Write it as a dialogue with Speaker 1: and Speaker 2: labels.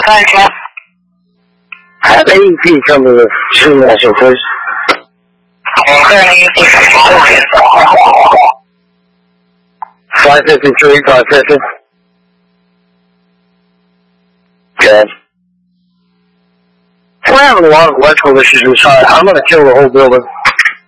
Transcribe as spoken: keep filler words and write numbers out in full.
Speaker 1: 看一下。
Speaker 2: 还在 E P 上面的是哪首歌？
Speaker 1: 我看 E P 上面。
Speaker 2: Five fifty three, five fifty. Good. We're having a lot of electrical issues inside. I'm going to kill the whole building.